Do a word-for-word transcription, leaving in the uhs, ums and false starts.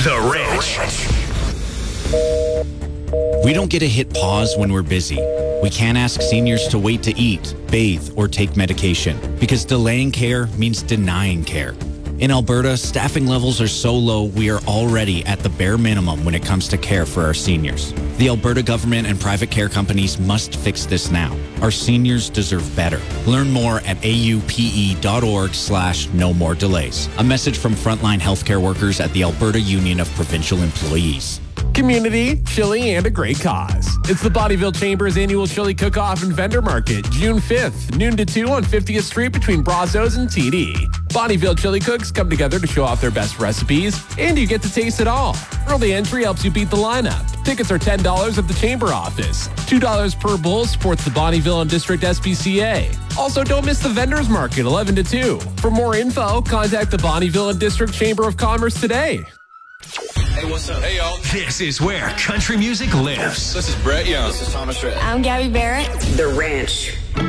The Ranch. We don't get to hit pause when we're busy. We can't ask seniors to wait to eat, bathe, or take medication because delaying care means denying care. In Alberta, staffing levels are so low, we are already at the bare minimum when it comes to care for our seniors. The Alberta government and private care companies must fix this now. Our seniors deserve better. Learn more at aupe.org slash no more delays. A message from frontline healthcare workers at the Alberta Union of Provincial Employees. Community, chili, and a great cause. It's the Bonnyville Chamber's annual chili cook-off and vendor market, June fifth, noon to two on fiftieth Street between Brazos and T D. Bonnyville chili cooks come together to show off their best recipes, and you get to taste it all. Early entry helps you beat the lineup. Tickets are ten dollars at the Chamber office. two dollars per bowl supports the Bonnyville and District S P C A. Also, don't miss the vendors market, eleven to two. For more info, contact the Bonnyville and District Chamber of Commerce today. Hey, what's up? Hey, y'all. This is where country music lives. This is Brett Young. This is Thomas Rhett. I'm Gabby Barrett. The Ranch.